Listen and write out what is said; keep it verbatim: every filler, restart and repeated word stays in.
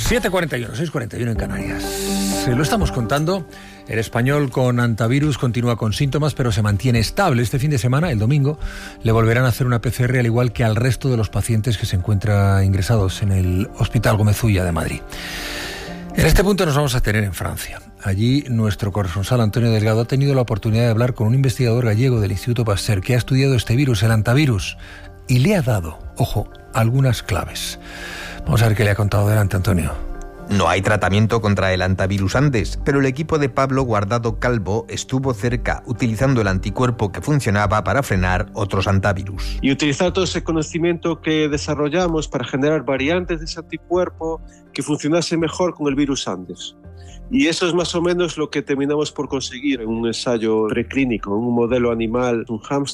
siete cuarenta y uno, seis cuarenta y uno en Canarias. Se lo estamos contando. El español con antivirus continúa con síntomas, pero se mantiene estable. Este fin de semana, el domingo, le volverán a hacer una P C R al igual que al resto de los pacientes que se encuentran ingresados en el Hospital Gómez Ulla de Madrid. En este punto nos vamos a tener en Francia. Allí nuestro corresponsal Antonio Delgado ha tenido la oportunidad de hablar con un investigador gallego del Instituto Pasteur que ha estudiado este virus, el antivirus, y le ha dado, ojo, algunas claves. Vamos a ver qué le ha contado. Adelante, Antonio. No hay tratamiento contra el antivirus Andes, pero el equipo de Pablo Guardado Calvo estuvo cerca, utilizando el anticuerpo que funcionaba para frenar otros antivirus. Y utilizar todo ese conocimiento que desarrollamos para generar variantes de ese anticuerpo que funcionase mejor con el virus Andes. Y eso es más o menos lo que terminamos por conseguir en un ensayo preclínico, en un modelo animal, un hámster.